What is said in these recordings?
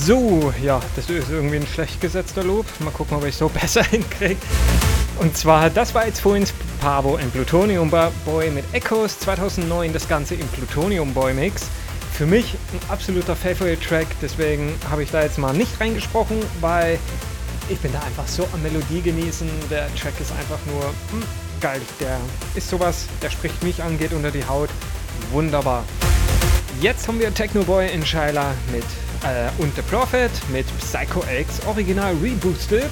So, ja, das ist irgendwie ein schlecht gesetzter Loop. Mal gucken, ob ich es so besser hinkriege. Und zwar, das war jetzt vorhin Pavo and Plutonium Boy mit Echoes 2009, das Ganze im Plutonium Boy Mix. Für mich ein absoluter Favorite-Track, deswegen habe ich da jetzt mal nicht reingesprochen, weil ich bin da einfach so am Melodie genießen. Der Track ist einfach nur geil. Der ist sowas, der spricht mich an, geht unter die Haut. Wunderbar. Jetzt haben wir Techno Boy in Shyla mit und The Prophet mit Psycho X Original Reboosted.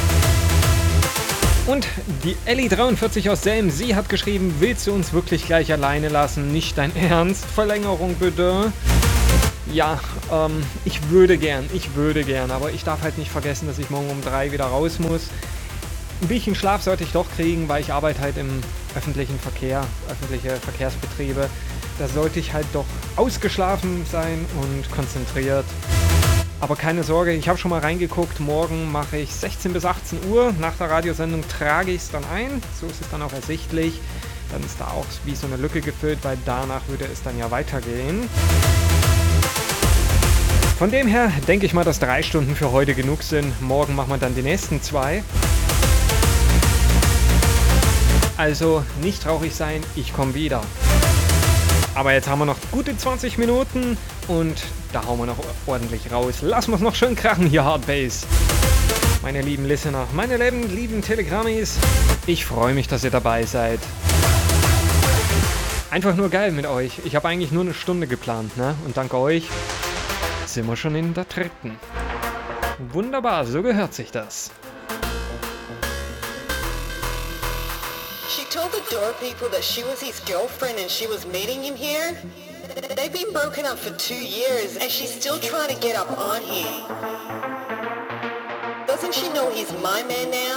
Und die Ellie43 aus Selm, sie hat geschrieben, willst du uns wirklich gleich alleine lassen? Nicht dein Ernst? Verlängerung bitte. Ja, ich würde gern, aber ich darf halt nicht vergessen, dass ich morgen um 3 wieder raus muss. Ein bisschen Schlaf sollte ich doch kriegen, weil ich arbeite halt im öffentlichen Verkehr, öffentliche Verkehrsbetriebe. Da sollte ich halt doch ausgeschlafen sein und konzentriert. Aber keine Sorge, ich habe schon mal reingeguckt, morgen mache ich 16 bis 18 Uhr, nach der Radiosendung trage ich es dann ein, so ist es dann auch ersichtlich. Dann ist da auch wie so eine Lücke gefüllt, weil danach würde es dann ja weitergehen. Von dem her denke ich mal, dass 3 Stunden für heute genug sind. Morgen machen wir dann die nächsten 2. Also nicht traurig sein, ich komme wieder. Aber jetzt haben wir noch gute 20 Minuten und da hauen wir noch ordentlich raus. Lassen wir es noch schön krachen hier, Hardbass. Meine lieben Listener, meine lieben Telegrammis, ich freue mich, dass ihr dabei seid. Einfach nur geil mit euch. Ich habe eigentlich nur eine Stunde geplant, ne? Und dank euch sind wir schon in der 3. Wunderbar, so gehört sich das. She told the door people that she was his girlfriend and she was meeting him here. They've been broken up for 2 years and she's still trying to get up on him. Doesn't she know he's my man now?